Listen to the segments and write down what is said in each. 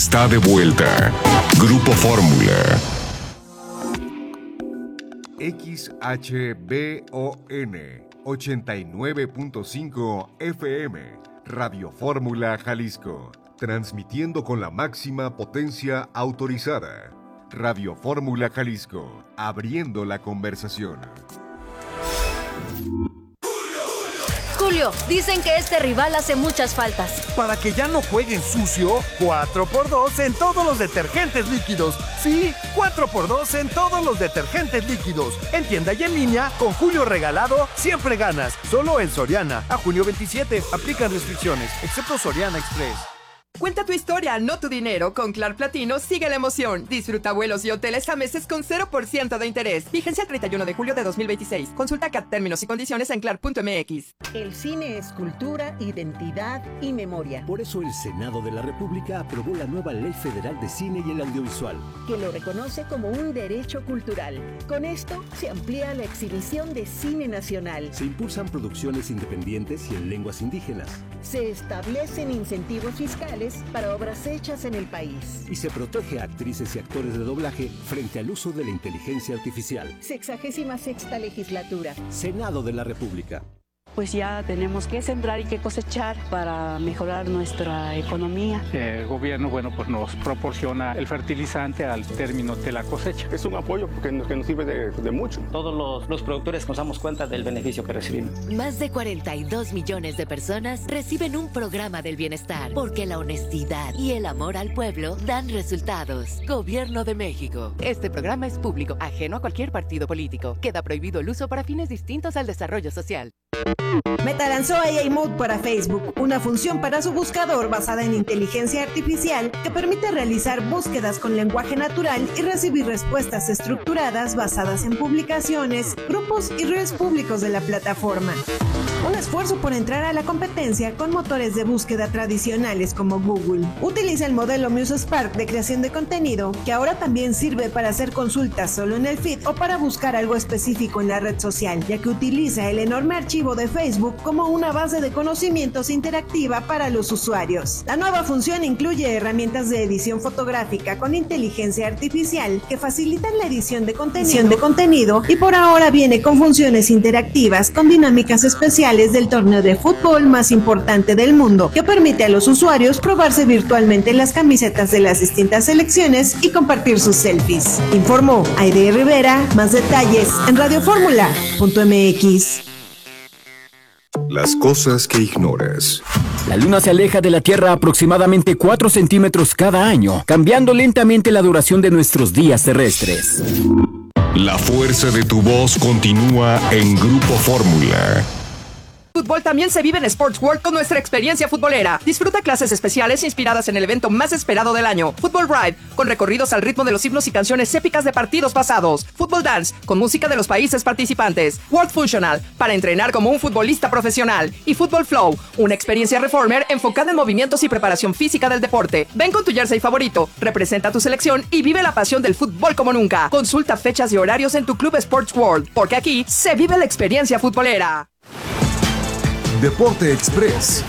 está de vuelta. Grupo Fórmula. XHBON 89.5 FM, Radio Fórmula Jalisco, transmitiendo con la máxima potencia autorizada. Radio Fórmula Jalisco, abriendo la conversación. Julio, dicen que este rival hace muchas faltas. Para que ya no jueguen sucio, 4x2 en todos los detergentes líquidos. Sí, 4x2 en todos los detergentes líquidos. En tienda y en línea, con Julio regalado, siempre ganas. Solo en Soriana. A junio 27, aplican restricciones, excepto Soriana Express. Cuenta tu historia, no tu dinero. Con Clar Platino sigue la emoción. Disfruta vuelos y hoteles a meses con 0% de interés. Vigencia el 31 de julio de 2026. Consulta CAT términos y condiciones en clar.mx. El cine es cultura, identidad y memoria. Por eso el Senado de la República aprobó la nueva Ley Federal de Cine y el Audiovisual, que lo reconoce como un derecho cultural. Con esto se amplía la exhibición de cine nacional. Se impulsan producciones independientes y en lenguas indígenas. Se establecen incentivos fiscales para obras hechas en el país. Y se protege a actrices y actores de doblaje frente al uso de la inteligencia artificial. 66ª legislatura. Senado de la República. Pues ya tenemos que sembrar y que cosechar para mejorar nuestra economía. El gobierno, pues nos proporciona el fertilizante al término de la cosecha. Es un apoyo que nos sirve de mucho. Todos los productores nos damos cuenta del beneficio que recibimos. Más de 42 millones de personas reciben un programa del bienestar, porque la honestidad y el amor al pueblo dan resultados. Gobierno de México. Este programa es público, ajeno a cualquier partido político. Queda prohibido el uso para fines distintos al desarrollo social. Meta lanzó AI Mode para Facebook, una función para su buscador basada en inteligencia artificial que permite realizar búsquedas con lenguaje natural y recibir respuestas estructuradas basadas en publicaciones, grupos y redes públicos de la plataforma. Un esfuerzo por entrar a la competencia con motores de búsqueda tradicionales como Google. Utiliza el modelo MuseSpark de creación de contenido, que ahora también sirve para hacer consultas solo en el feed o para buscar algo específico en la red social, ya que utiliza el enorme archivo de Facebook como una base de conocimientos interactiva para los usuarios. La nueva función incluye herramientas de edición fotográfica con inteligencia artificial que facilitan la edición de contenido y por ahora viene con funciones interactivas con dinámicas especiales del torneo de fútbol más importante del mundo, que permite a los usuarios probarse virtualmente las camisetas de las distintas selecciones y compartir sus selfies. Informó Aide Rivera. Más detalles en radioformula.mx. Las cosas que ignoras. La Luna se aleja de la Tierra aproximadamente 4 centímetros cada año, cambiando lentamente la duración de nuestros días terrestres. La fuerza de tu voz continúa en Grupo Fórmula. Fútbol también se vive en Sports World con nuestra experiencia futbolera. Disfruta clases especiales inspiradas en el evento más esperado del año. Fútbol Ride, con recorridos al ritmo de los himnos y canciones épicas de partidos pasados. Fútbol Dance, con música de los países participantes. World Functional, para entrenar como un futbolista profesional. Y Fútbol Flow, una experiencia reformer enfocada en movimientos y preparación física del deporte. Ven con tu jersey favorito, representa tu selección y vive la pasión del fútbol como nunca. Consulta fechas y horarios en tu club Sports World, porque aquí se vive la experiencia futbolera. Deporte Express.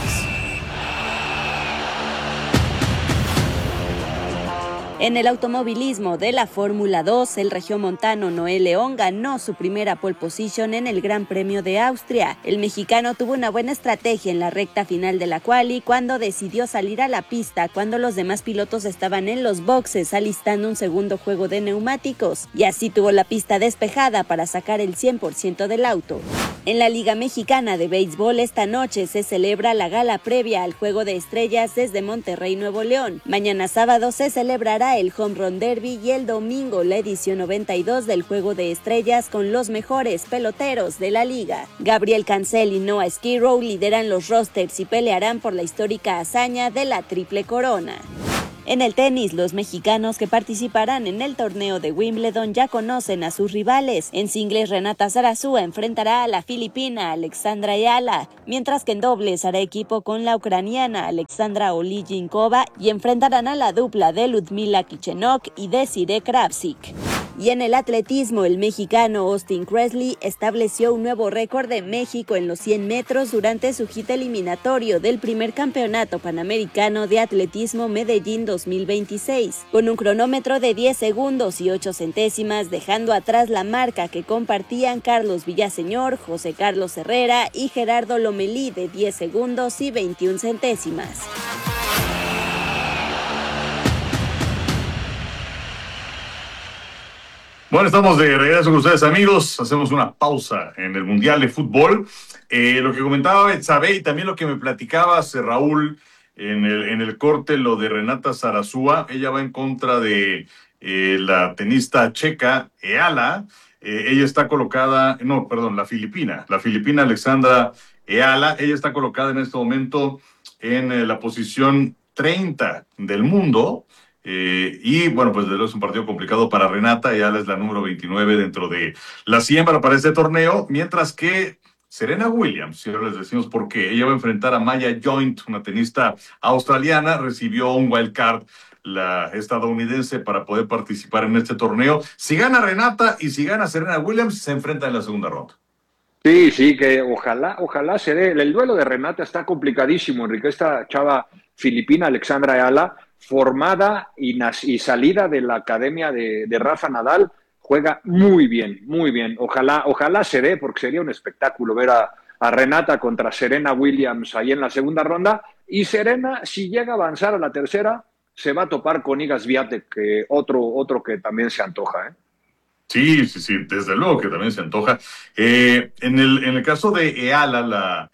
En el automovilismo de la Fórmula 2, el regiomontano Noé León ganó su primera pole position en el Gran Premio de Austria. El mexicano tuvo una buena estrategia en la recta final de la quali cuando decidió salir a la pista cuando los demás pilotos estaban en los boxes alistando un segundo juego de neumáticos, y así tuvo la pista despejada para sacar el 100% del auto. En la Liga Mexicana de Béisbol, esta noche se celebra la gala previa al Juego de Estrellas desde Monterrey, Nuevo León. Mañana sábado se celebrará el Home Run Derby y el domingo la edición 92 del Juego de Estrellas con los mejores peloteros de la liga. Gabriel Cancel y Noah Skirrow lideran los rosters y pelearán por la histórica hazaña de la Triple Corona. En el tenis, los mexicanos que participarán en el torneo de Wimbledon ya conocen a sus rivales. En singles, Renata Zarazúa enfrentará a la filipina Alexandra Ayala, mientras que en dobles hará equipo con la ucraniana Alexandra Olijinkova y enfrentarán a la dupla de Ludmila Kichenok y Desiree Kravtsik. Y en el atletismo, el mexicano Austin Cresley estableció un nuevo récord de México en los 100 metros durante su hit eliminatorio del primer campeonato panamericano de atletismo Medellín 2026, con un cronómetro de 10 segundos y 8 centésimas, dejando atrás la marca que compartían Carlos Villaseñor, José Carlos Herrera y Gerardo Lomelí de 10 segundos y 21 centésimas. Bueno, estamos de regreso con ustedes, amigos. Hacemos una pausa en el Mundial de Fútbol. Lo que comentaba Betsabe y también lo que me platicabas, Raúl, en el corte, lo de Renata Zarazúa. Ella va en contra de la tenista checa Eala. Ella está colocada, la filipina Alexandra Eala. Ella está colocada en este momento en la posición 30 del mundo. Y bueno, pues es un partido complicado para Renata. Eala es la número 29 dentro de la siembra para este torneo, mientras que Serena Williams, si ahora les decimos por qué, ella va a enfrentar a Maya Joint, una tenista australiana, recibió un wild card, la estadounidense, para poder participar en este torneo. Si gana Renata y si gana Serena Williams, se enfrentan en la segunda ronda. Sí, que ojalá se dé. El duelo de Renata está complicadísimo, Enrique. Esta chava filipina, Alexandra Eala, formada y salida de la academia de Rafa Nadal, juega muy bien, muy bien. Ojalá se dé, porque sería un espectáculo ver a Renata contra Serena Williams ahí en la segunda ronda. Y Serena, si llega a avanzar a la tercera, se va a topar con Iga Swiatek, que otro que también se antoja, ¿eh? Sí, desde luego que también se antoja. En el caso de Eala, la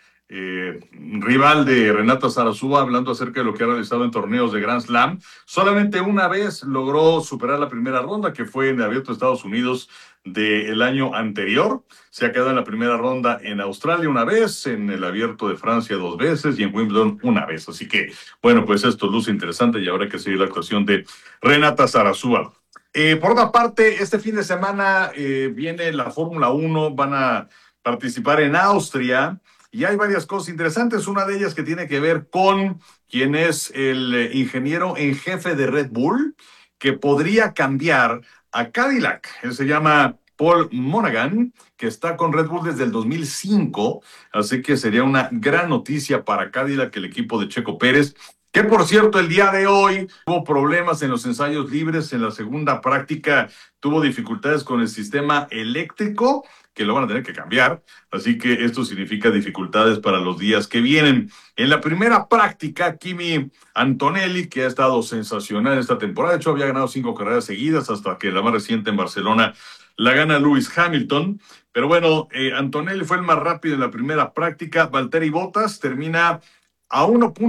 rival de Renata Zarazúa, hablando acerca de lo que ha realizado en torneos de Grand Slam, solamente una vez logró superar la primera ronda, que fue en el Abierto de Estados Unidos del año anterior. Se ha quedado en la primera ronda en Australia una vez, en el Abierto de Francia 2 veces y en Wimbledon una vez. Así que, bueno, pues esto luce interesante y habrá que seguir la actuación de Renata Zarazúa. Por otra parte, este fin de semana viene la Fórmula 1, van a participar en Austria. Y hay varias cosas interesantes, una de ellas que tiene que ver con quien es el ingeniero en jefe de Red Bull, que podría cambiar a Cadillac. Él se llama Paul Monaghan, que está con Red Bull desde el 2005, así que sería una gran noticia para Cadillac, el equipo de Checo Pérez, que por cierto el día de hoy tuvo problemas en los ensayos libres. En la segunda práctica tuvo dificultades con el sistema eléctrico, que lo van a tener que cambiar, así que esto significa dificultades para los días que vienen. En la primera práctica, Kimi Antonelli, que ha estado sensacional esta temporada, de hecho había ganado 5 carreras seguidas hasta que la más reciente en Barcelona la gana Lewis Hamilton, pero bueno, Antonelli fue el más rápido en la primera práctica. Valtteri Bottas termina a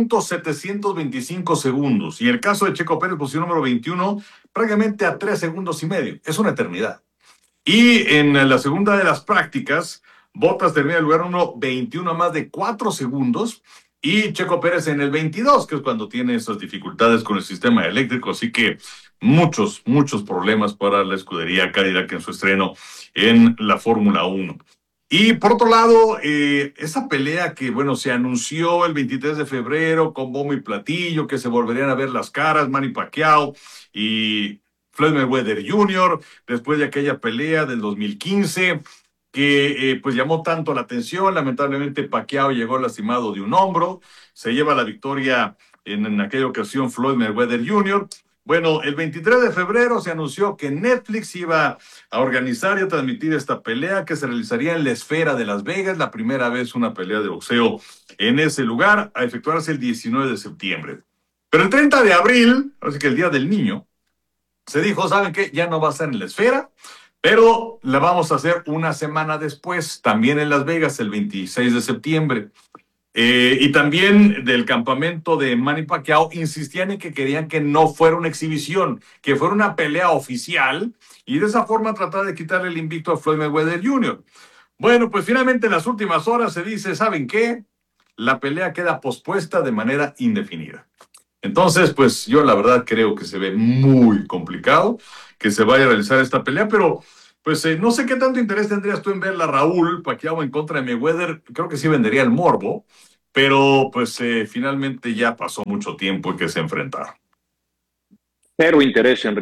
1.725 segundos, y el caso de Checo Pérez, posición número 21, prácticamente a 3 segundos y medio, es una eternidad. Y en la segunda de las prácticas, Bottas termina en el lugar 1.21 a más de 4 segundos y Checo Pérez en el 22, que es cuando tiene esas dificultades con el sistema eléctrico. Así que muchos problemas para la escudería Cadillac en su estreno en la Fórmula 1. Y por otro lado, esa pelea que, se anunció el 23 de febrero con bombo y platillo, que se volverían a ver las caras, Manny Pacquiao y Floyd Mayweather Jr., después de aquella pelea del 2015, que llamó tanto la atención. Lamentablemente Pacquiao llegó lastimado de un hombro, se lleva la victoria en aquella ocasión Floyd Mayweather Jr. Bueno, el 23 de febrero se anunció que Netflix iba a organizar y a transmitir esta pelea, que se realizaría en la Esfera de Las Vegas, la primera vez una pelea de boxeo en ese lugar, a efectuarse el 19 de septiembre. Pero el 30 de abril, así que el Día del Niño, se dijo, ¿saben qué? Ya no va a ser en la Esfera, pero la vamos a hacer una semana después, también en Las Vegas, el 26 de septiembre. Y también del campamento de Manny Pacquiao insistían en que querían que no fuera una exhibición, que fuera una pelea oficial, y de esa forma tratar de quitarle el invicto a Floyd Mayweather Jr. Bueno, pues finalmente en las últimas horas se dice, ¿saben qué? La pelea queda pospuesta de manera indefinida. Entonces, pues yo la verdad creo que se ve muy complicado que se vaya a realizar esta pelea, pero pues no sé qué tanto interés tendrías tú en verla, Raúl, Pacquiao en contra de Mayweather. Creo que sí vendería el morbo, pero pues finalmente ya pasó mucho tiempo en que se enfrentaron. Cero interés, Enrique.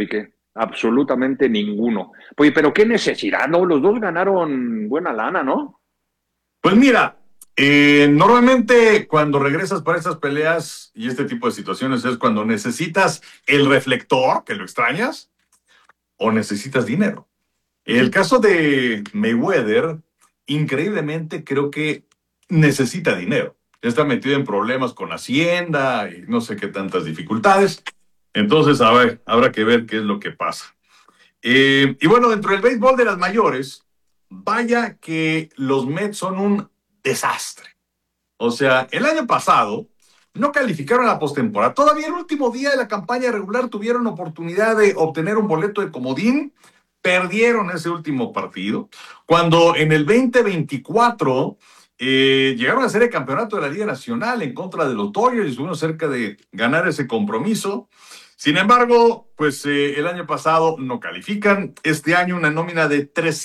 absolutamente ninguno. Pues, pero qué necesidad, ¿no? Los dos ganaron buena lana, ¿no? Pues mira, normalmente cuando regresas para estas peleas y este tipo de situaciones es cuando necesitas el reflector, que lo extrañas, o necesitas dinero. El caso de Mayweather, increíblemente creo que necesita dinero. Está metido en problemas con Hacienda y no sé qué tantas dificultades. Entonces, a ver, habrá que ver qué es lo que pasa. Y bueno, dentro del béisbol de las mayores, vaya que los Mets son un desastre. O sea, el año pasado no calificaron a la postemporada. Todavía el último día de la campaña regular tuvieron oportunidad de obtener un boleto de comodín. Perdieron ese último partido. Cuando en el 2024 llegaron a ser el campeonato de la Liga Nacional en contra de los Dodgers y estuvieron cerca de ganar ese compromiso. Sin embargo, pues el año pasado no califican. Este año una nómina de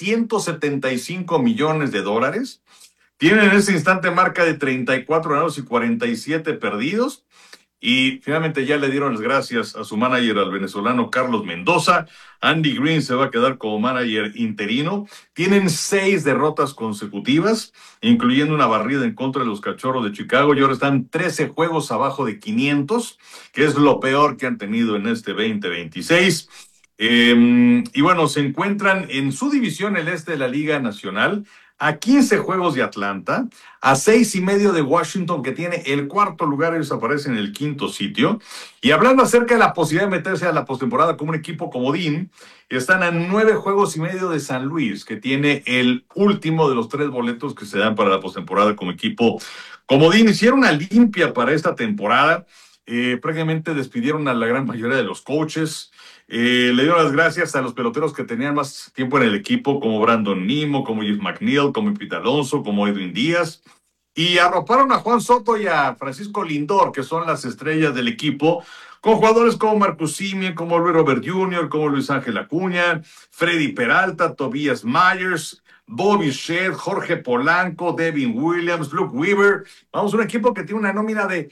$375 millones. Tienen en ese instante marca de 34 ganados y 47 perdidos. Y finalmente ya le dieron las gracias a su manager, al venezolano Carlos Mendoza. Andy Green se va a quedar como manager interino. Tienen 6 derrotas consecutivas, incluyendo una barrida en contra de los Cachorros de Chicago. Y ahora están 13 juegos abajo de 500, que es lo peor que han tenido en este 2026. Y bueno, se encuentran en su división, el este de la Liga Nacional, a 15 juegos de Atlanta, a 6.5 de Washington, que tiene el cuarto lugar, ellos aparecen en el quinto sitio. Y hablando acerca de la posibilidad de meterse a la postemporada como un equipo comodín, están a 9.5 juegos de San Luis, que tiene el último de los 3 boletos que se dan para la postemporada como equipo comodín. Hicieron una limpia para esta temporada, prácticamente despidieron a la gran mayoría de los coaches. Le dieron las gracias a los peloteros que tenían más tiempo en el equipo, como Brandon Nimmo, como Jeff McNeil, como Pete Alonso, como Edwin Díaz, y arroparon a Juan Soto y a Francisco Lindor, que son las estrellas del equipo, con jugadores como Marcus Semien, como Luis Robert Jr., como Luis Ángel Acuña, Freddy Peralta, Tobias Myers, Bobby Shedd, Jorge Polanco, Devin Williams, Luke Weaver. Vamos, un equipo que tiene una nómina de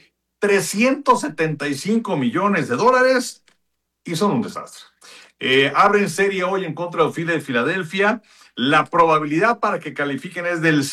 $375 millones y son un desastre. Abren serie hoy en contra de los Phillies de Filadelfia. La probabilidad para que califiquen es del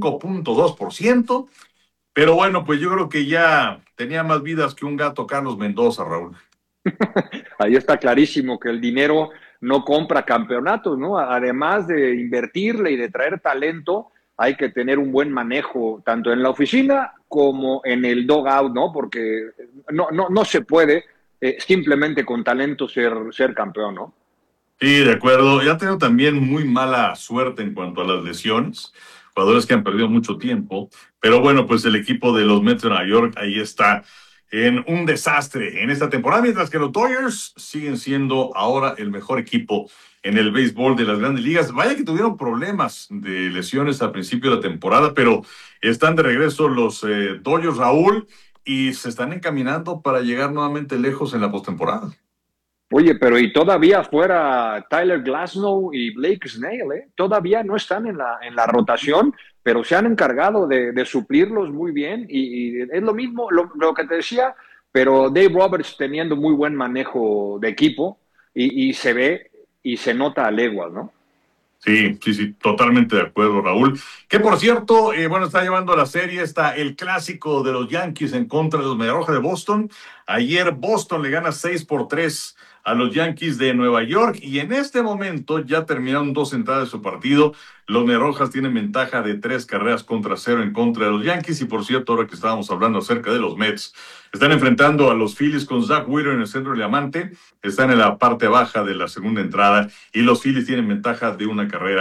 5.2%. Pero bueno, pues yo creo que ya tenía más vidas que un gato Carlos Mendoza, Raúl. Ahí está clarísimo que el dinero no compra campeonatos, ¿no? Además de invertirle y de traer talento, hay que tener un buen manejo tanto en la oficina como en el dugout, ¿no? Porque no se puede simplemente con talento ser campeón, ¿no? Sí, de acuerdo. Ya ha tenido también muy mala suerte en cuanto a las lesiones, jugadores que han perdido mucho tiempo, pero bueno, pues el equipo de los Mets de Nueva York ahí está en un desastre en esta temporada, mientras que los Dodgers siguen siendo ahora el mejor equipo en el béisbol de las grandes ligas. Vaya que tuvieron problemas de lesiones al principio de la temporada, pero están de regreso los Dodgers, Raúl, y se están encaminando para llegar nuevamente lejos en la postemporada. Oye, pero y todavía fuera Tyler Glasnow y Blake Snell, todavía no están en la rotación, pero se han encargado de suplirlos muy bien y es lo mismo, lo que te decía, pero Dave Roberts teniendo muy buen manejo de equipo y se ve y se nota a leguas, ¿no? Sí, totalmente de acuerdo, Raúl. Que por cierto, bueno, está llevando la serie, está el clásico de los Yankees en contra de los Mediarrojas de Boston. Ayer Boston le gana 6-3 a los Yankees de Nueva York y en este momento ya terminaron 2 entradas de su partido. Los Mediarrojas tienen ventaja de 3-0 en contra de los Yankees y por cierto, ahora que estábamos hablando acerca de los Mets, están enfrentando a los Phillies con Zach Wheeler en el centro del diamante, están en la parte baja de la segunda entrada y los Phillies tienen ventaja de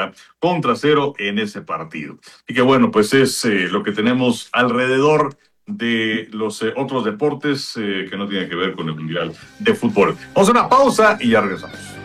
1-0 en ese partido. Y que bueno, pues es lo que tenemos alrededor de los otros deportes que no tienen que ver con el Mundial de Fútbol. Vamos a una pausa y ya regresamos.